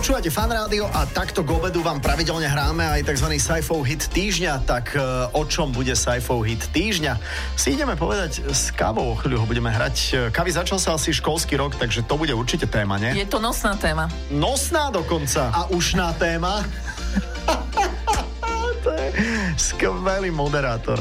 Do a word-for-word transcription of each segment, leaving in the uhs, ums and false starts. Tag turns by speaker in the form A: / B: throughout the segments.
A: Počúvate Fan Rádio a takto k obedu vám pravidelne hráme aj tzv. Sci-Fi hit týždňa. Tak o čom bude Sci-Fi hit týždňa? Si ideme povedať s Kavou, o chvíľu ho budeme hrať. Kavi, začal sa asi školský rok, takže to bude určite téma, nie?
B: Je to nosná téma.
A: Nosná dokonca. A ušná téma. To je skvelý moderátor.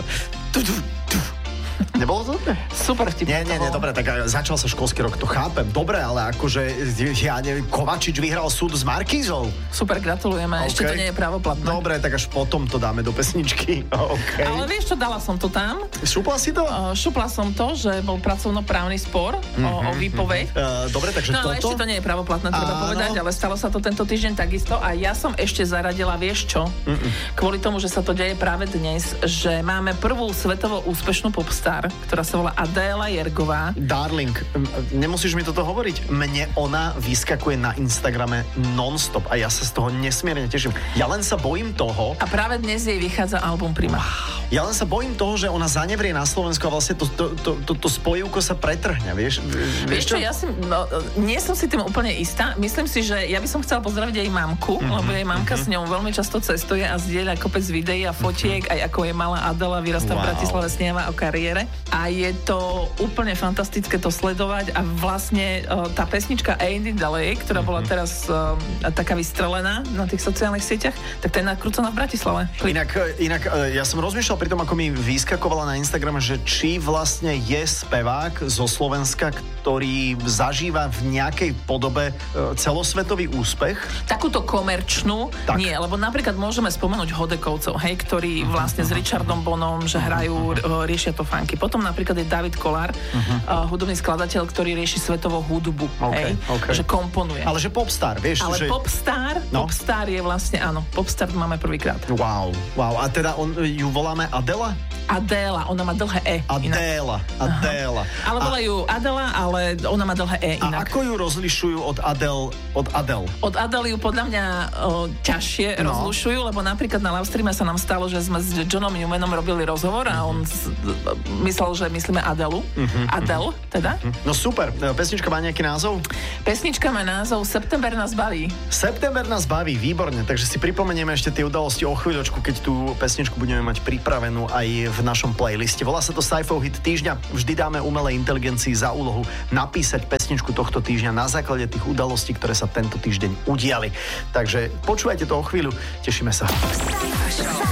A: Nebolo to?
B: Super vtip.
A: Nie, nie, nie, dobre, tak začal sa školský rok, to chápem. Dobre, ale akože, ja neviem, Kovačič vyhral súd s Markízou.
B: Super, gratulujeme, okay. Ešte to nie je právoplatné.
A: Dobre, tak až potom to dáme do pesničky. Okay.
B: Ale vieš čo, dala som to tam.
A: Šupla si to?
B: Uh, šupla som to, že bol pracovnoprávny spor mm-hmm, o, o výpoveď.
A: Uh, dobre, takže
B: no,
A: toto...
B: No, ešte to nie je právoplatné, treba Áno. povedať, ale stalo sa to tento týždeň takisto a ja som ešte zaradila, vieš čo? Mm-mm. Kvôli tomu, že sa to deje práve dnes, že máme prvú svetovo úspešnú popstar, ktorá sa volá Adéla Jergová.
A: Darling, nemusíš mi toto hovoriť. Mne ona vyskakuje na Instagrame non-stop a ja sa z toho nesmierne teším. Ja len sa bojím toho...
B: A práve dnes jej vychádza album Prima.
A: Wow. Ja len sa bojím toho, že ona zanevrie na Slovensku a vlastne to, to, to, to, to spojivko sa pretrhne, vieš?
B: Vieš čo, ja si, no, nie som si tým úplne istá. Myslím si, že ja by som chcela pozdraviť jej mamku, mm-hmm, lebo jej mamka mm-hmm. s ňou veľmi často cestuje a zdieľa kopec videí a fotiek, mm-hmm. aj ako je malá Adela, vyrastá wow. v Bratislave, snieva o kariére. A je to úplne fantastické to sledovať a vlastne uh, tá pesnička Ain't It Dalej, ktorá bola teraz uh, taká vystrelená na tých sociálnych sieťach, tak to je nakrúcaná v Bratislave.
A: Inak, inak uh, ja som rozmýšľal pri tom, ako mi vyskakovala na Instagrame, že či vlastne je spevák zo Slovenska, ktorý zažíva v nejakej podobe uh, celosvetový úspech.
B: Takúto komerčnú tak. Nie, lebo napríklad môžeme spomenúť Hodekovcov, hej, ktorí vlastne s Richardom Bonom, že hrajú, uh, riešia to funky. Potom napríklad je David Kollár, uh-huh. uh, hudobný skladateľ, ktorý rieši svetovú hudbu,
A: okay,
B: hej,
A: okay.
B: že komponuje.
A: Ale že popstar, vieš?
B: Ale
A: že...
B: popstar, no? popstar je vlastne, áno, popstar máme prvýkrát.
A: Wow, wow, a teda on, ju voláme Adela?
B: Adéla, ona má dlhé E.
A: Adéla, Adéla.
B: Uh-huh. Ale volajú Adela, ale ona má dlhé E inak.
A: A ako ju rozlišujú od Adel, od Adel?
B: Od Adely ju podľa mňa o, ťažšie no. rozlišujú, lebo napríklad na livestreame sa nám stalo, že sme s Johnom Newmanom robili rozhovor a on z, myslel, že myslíme Adelu. Uh-huh, Adel, uh-huh. teda.
A: No super. Pesnička má nejaký názov?
B: Pesnička má názov September nás baví.
A: September nás baví, výborne. Takže si pripomenieme ešte tie udalosti o chvíľočku, keď tú pesničku budeme mať pripravenú aj v našom playliste. Volá sa to Sci-Fi hit týždňa. Vždy dáme umelej inteligencii za úlohu napísať pesničku tohto týždňa na základe tých udalostí, ktoré sa tento týždeň udiali. Takže počúvajte to o chvíľu. Tešíme sa.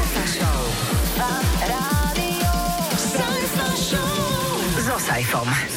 C: So Saifom.